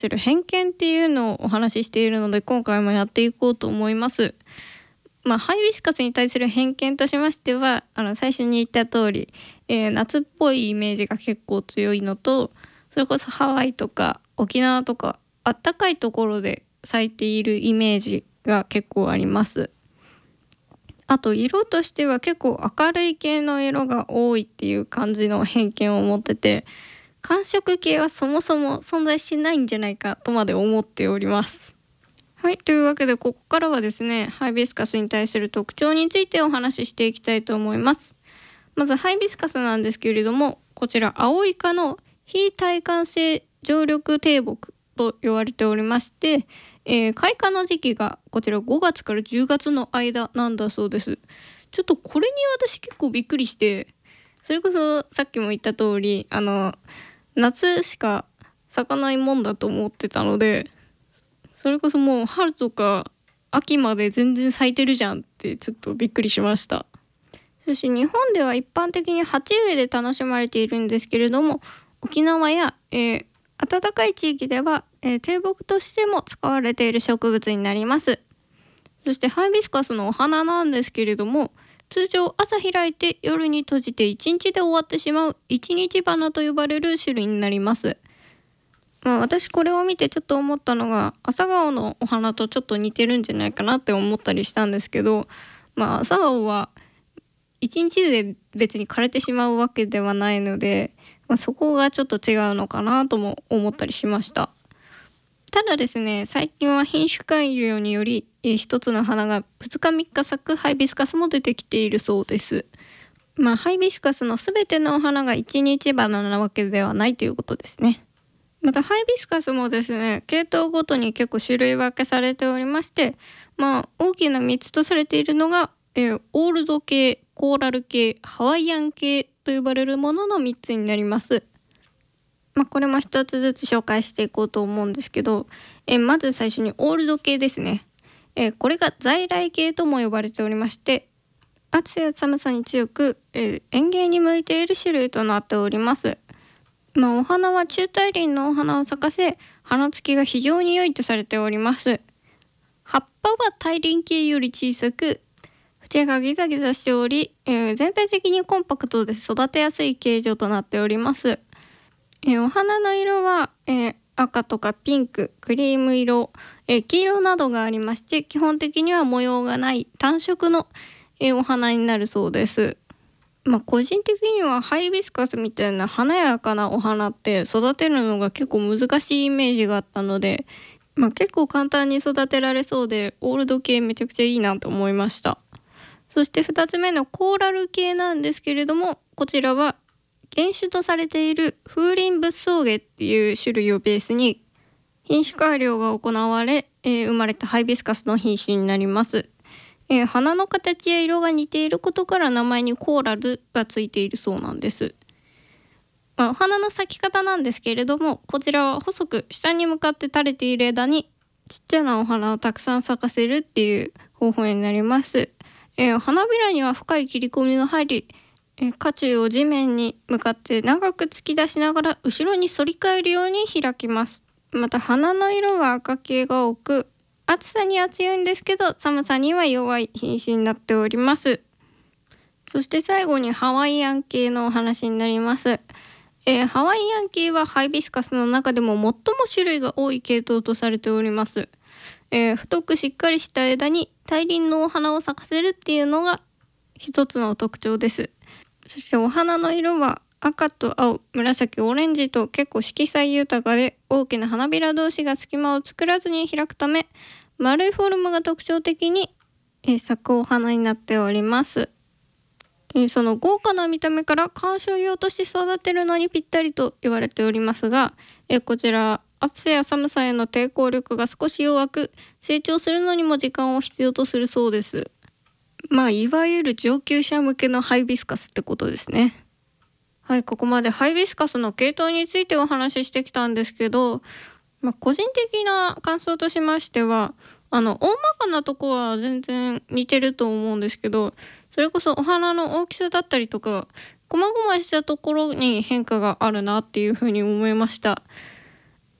する偏見っていうのをお話ししているので、今回もやっていこうと思います。ハイビスカスに対する偏見としましては、最初に言った通り、夏っぽいイメージが結構強いのと、それこそハワイとか沖縄とかあったかいところで咲いているイメージが結構あります。あと色としては結構明るい系の色が多いっていう感じの偏見を持ってて、寒色系はそもそも存在しないんじゃないかとまで思っております。はい、というわけでここからはですね、ハイビスカスに対する特徴についてお話ししていきたいと思います。まずハイビスカスなんですけれども、こちらアオイ科の非耐寒性常緑低木と言われておりまして、開花の時期がこちら5月から10月の間なんだそうです。ちょっとこれに私結構びっくりして、それこそさっきも言った通り夏しか咲かないもんだと思ってたので、それこそもう春とか秋まで全然咲いてるじゃんってちょっとびっくりしました。そして日本では一般的に鉢植えで楽しまれているんですけれども、沖縄や、暖かい地域では、低木としても使われている植物になります。そしてハイビスカスのお花なんですけれども、通常朝開いて夜に閉じて1日で終わってしまう一日花と呼ばれる種類になります。私これを見てちょっと思ったのが、朝顔のお花とちょっと似てるんじゃないかなって思ったりしたんですけど、朝顔は一日で別に枯れてしまうわけではないので、そこがちょっと違うのかなとも思ったりしました。ただですね、最近は品種改良により一つの花が2日3日咲くハイビスカスも出てきているそうです。ハイビスカスのすべてのお花が一日花なわけではないということですね。またハイビスカスもですね、系統ごとに結構種類分けされておりまして、大きな3つとされているのが、オールド系、コーラル系、ハワイアン系と呼ばれるものの3つになります。これも一つずつ紹介していこうと思うんですけど、まず最初にオールド系ですね。これが在来系とも呼ばれておりまして、暑さや寒さに強く、園芸に向いている種類となっております。お花は中大輪のお花を咲かせ、花つきが非常に良いとされております。葉っぱは大輪系より小さく、縁がギザギザしており、全体的にコンパクトで育てやすい形状となっております。お花の色は、赤とかピンク、クリーム色、黄色などがありまして、基本的には模様がない単色の、お花になるそうです。個人的にはハイビスカスみたいな華やかなお花って育てるのが結構難しいイメージがあったので、結構簡単に育てられそうで、オールド系めちゃくちゃいいなと思いました。そして2つ目のコーラル系なんですけれども、こちらは原種とされている風林仏草芸っていう種類をベースに品種改良が行われ、生まれたハイビスカスの品種になります。花の形や色が似ていることから名前にコーラルがついているそうなんです。お花の咲き方なんですけれども、こちらは細く下に向かって垂れている枝にちっちゃなお花をたくさん咲かせるっていう方法になります。花びらには深い切り込みが入り、花柱を地面に向かって長く突き出しながら後ろに反り返るように開きます。また花の色は赤系が多く、暑さには強いんですけど寒さには弱い品種になっております。そして最後にハワイアン系のお話になります。ハワイアン系はハイビスカスの中でも最も種類が多い系統とされております。太くしっかりした枝に大輪のお花を咲かせるっていうのが一つの特徴です。そしてお花の色は赤と青、紫、オレンジと結構色彩豊かで、大きな花びら同士が隙間を作らずに開くため、丸いフォルムが特徴的に、咲くお花になっております。その豪華な見た目から観賞用として育てるのにぴったりと言われておりますが、こちら暑さや寒さへの抵抗力が少し弱く、成長するのにも時間を必要とするそうです。いわゆる上級者向けのハイビスカスってことですね。はい、ここまでハイビスカスの系統についてお話ししてきたんですけど、個人的な感想としましては、大まかなとこは全然似てると思うんですけど、それこそお花の大きさだったりとか、細々したところに変化があるなっていうふうに思いました。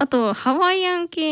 あとハワイアン系